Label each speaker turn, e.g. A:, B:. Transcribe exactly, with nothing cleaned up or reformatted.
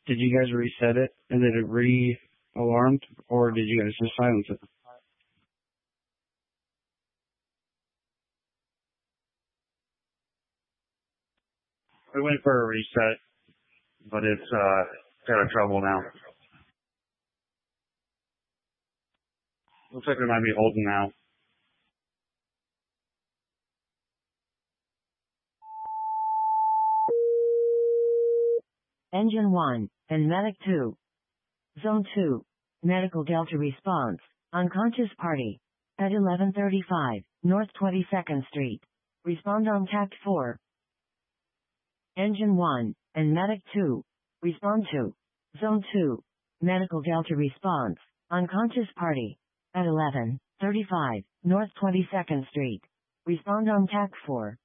A: Did you guys reset it and did it re-alarmed, or did you guys just silence it? We went for a reset, but it's uh got trouble now. Looks like we might be holding now.
B: Engine one, and Medic two. Zone two. Medical Delta response. Unconscious party. At eleven thirty-five, North twenty-second Street. Respond on Tact four. Engine one, and Medic two. Respond to. Zone two. Medical Delta response. Unconscious party. At eleven thirty-five, North twenty-second Street. Respond on Tact four.